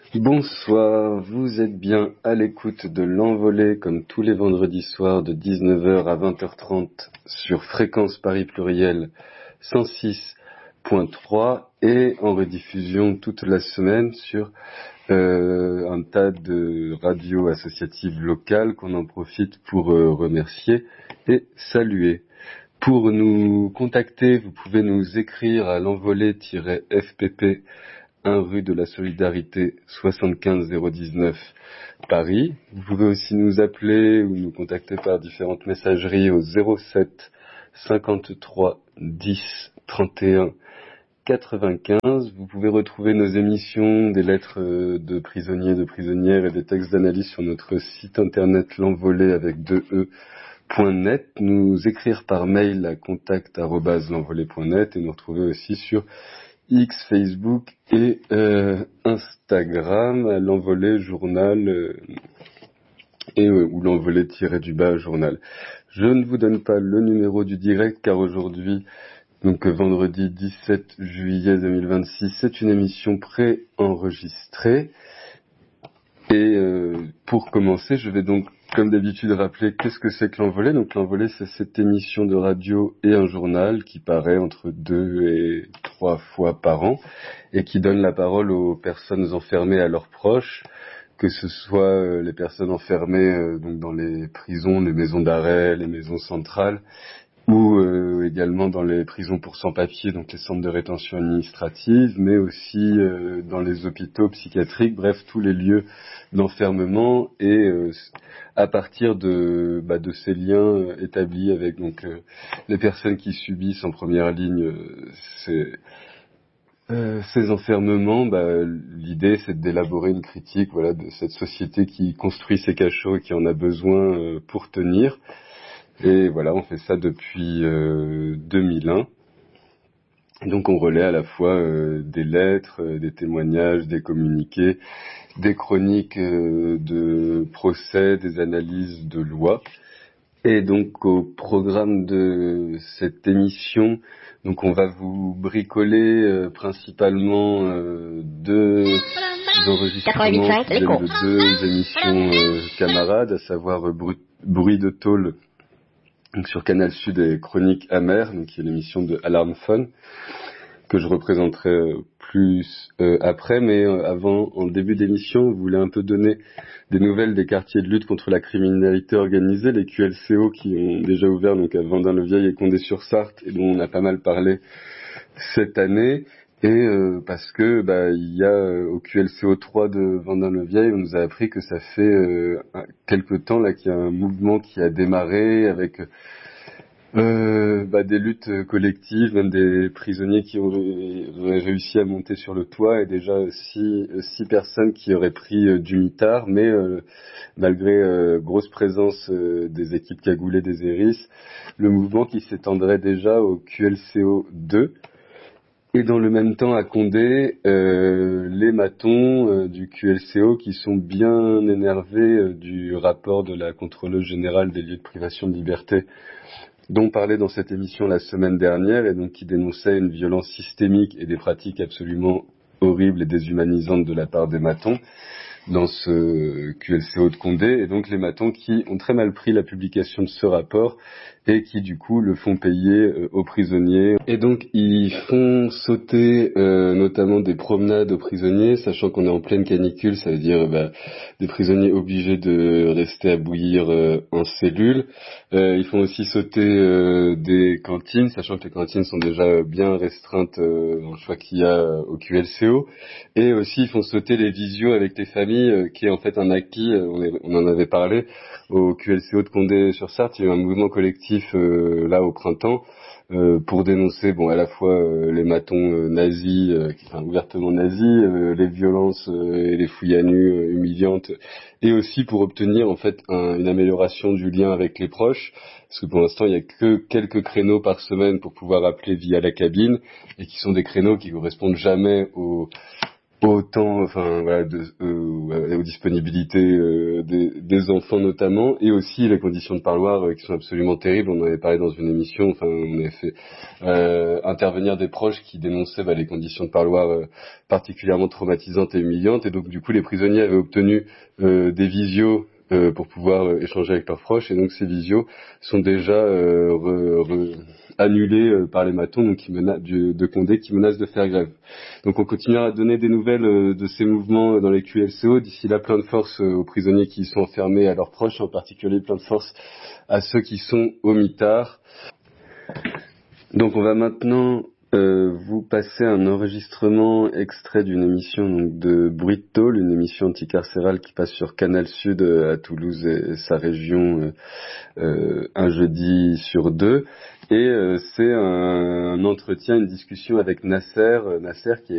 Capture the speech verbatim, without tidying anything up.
Bonsoir, vous êtes bien à l'écoute de l'Envolée comme tous les vendredis soirs de dix-neuf heures à vingt heures trente sur Fréquence Paris Pluriel cent six point trois et en rediffusion toute la semaine sur euh, un tas de radios associatives locales qu'on en profite pour euh, remercier et saluer. Pour nous contacter, vous pouvez nous écrire à l'envolée-f p p un rue de la Solidarité soixante-quinze zéro dix-neuf Paris. Vous pouvez aussi nous appeler ou nous contacter par différentes messageries au zéro sept cinquante-trois dix trente et un quatre-vingt-quinze. Vous pouvez retrouver nos émissions, des lettres de prisonniers, de prisonnières et des textes d'analyse sur notre site internet l'envolée avec deux e point net, nous écrire par mail à contact arobase l'envolée point net et nous retrouver aussi sur X, Facebook et euh, Instagram, à l'envolée journal euh, et euh, ou l'envolée tiré du bas journal. Je ne vous donne pas le numéro du direct car aujourd'hui, donc vendredi dix-sept juillet deux mille vingt-six, c'est une émission pré-enregistrée. Et euh, pour commencer, je vais donc, comme d'habitude, rappeler qu'est-ce que c'est que l'Envolée. Donc l'Envolée, c'est cette émission de radio et un journal qui paraît entre deux et trois fois par an et qui donne la parole aux personnes enfermées à leurs proches, que ce soit euh, les personnes enfermées euh, donc dans les prisons, les maisons d'arrêt, les maisons centrales, ou euh, également dans les prisons pour sans-papiers, donc les centres de rétention administrative, mais aussi euh, dans les hôpitaux psychiatriques, bref, tous les lieux d'enfermement, et euh, à partir de, bah, de ces liens euh, établis avec donc euh, les personnes qui subissent en première ligne euh, ces, euh, ces enfermements, bah, l'idée c'est d'élaborer une critique, voilà, de cette société qui construit ses cachots et qui en a besoin euh, pour tenir. Et voilà, on fait ça depuis euh, deux mille un. Donc on relaie à la fois euh, des lettres, euh, des témoignages, des communiqués, des chroniques euh, de procès, des analyses de lois. Et donc au programme de cette émission, donc on va vous bricoler euh, principalement euh, deux enregistrements qui viennent de deux émissions euh, camarades, à savoir euh, Bru- Bruit de tôle donc sur Canal Sud et Chroniques amères, donc qui est l'émission de Alarm Fun, que je représenterai euh, plus euh, après, mais euh, avant, en début d'émission, vous voulez un peu donner des nouvelles des quartiers de lutte contre la criminalité organisée, les Q L C O qui ont déjà ouvert donc à Vendin-le-Vieil et Condé-sur-Sarthe, et dont on a pas mal parlé cette année. Et euh, parce que bah il y a euh, au Q L C O trois de Vendin-le-Vieil, on nous a appris que ça fait euh, quelque temps là qu'il y a un mouvement qui a démarré avec euh, bah, des luttes collectives, même des prisonniers qui auraient réussi à monter sur le toit et déjà six, six personnes qui auraient pris euh, du mitard, mais euh, malgré euh, grosse présence euh, des équipes cagoulées des Héris, le mouvement qui s'étendrait déjà au Q L C O deux. Et dans le même temps, à Condé, euh, les matons euh, du Q L C O qui sont bien énervés euh, du rapport de la contrôleuse générale des lieux de privation de liberté dont on parlait dans cette émission la semaine dernière, et donc qui dénonçait une violence systémique et des pratiques absolument horribles et déshumanisantes de la part des matons dans ce Q L C O de Condé, et donc les matons qui ont très mal pris la publication de ce rapport et qui du coup le font payer euh, aux prisonniers. Et donc ils font sauter euh, notamment des promenades aux prisonniers, sachant qu'on est en pleine canicule, ça veut dire bah, des prisonniers obligés de rester à bouillir euh, en cellule. Euh, ils font aussi sauter euh, des cantines, sachant que les cantines sont déjà bien restreintes euh, dans le choix qu'il y a euh, au Q L C O. Et aussi ils font sauter les visios avec les familles, euh, qui est en fait un acquis, euh, on, est, on en avait parlé, au Q L C O de Condé-sur-Sarthe. Il y a eu un mouvement collectif euh, là au printemps euh, pour dénoncer bon à la fois euh, les matons euh, nazis, euh, enfin ouvertement nazis, euh, les violences euh, et les fouilles à nu euh, humiliantes, et aussi pour obtenir en fait un, une amélioration du lien avec les proches, parce que pour l'instant il y a que quelques créneaux par semaine pour pouvoir appeler via la cabine, et qui sont des créneaux qui correspondent jamais aux autant, enfin voilà, de, euh, aux disponibilités euh, des, des enfants notamment, et aussi les conditions de parloir euh, qui sont absolument terribles. On en avait parlé dans une émission, enfin on avait fait euh, intervenir des proches qui dénonçaient bah, les conditions de parloir euh, particulièrement traumatisantes et humiliantes, et donc du coup les prisonniers avaient obtenu euh, des visios euh, pour pouvoir euh, échanger avec leurs proches, et donc ces visios sont déjà euh, re, re, annulés euh, par les matons donc qui menacent, de, de Condé qui menacent de faire grève. Donc on continuera à donner des nouvelles euh, de ces mouvements euh, dans les Q L C O. D'ici là, plein de force euh, aux prisonniers qui y sont enfermés, à leurs proches, en particulier plein de force à ceux qui sont au mitard. Donc on va maintenant euh, vous passer un enregistrement extrait d'une émission donc, de Bruit de Tôle, une émission anticarcérale qui passe sur Canal Sud euh, à Toulouse et, et sa région euh, euh, un jeudi sur deux. Et euh, c'est un, un entretien, une discussion avec Nasser, euh, Nasser qui est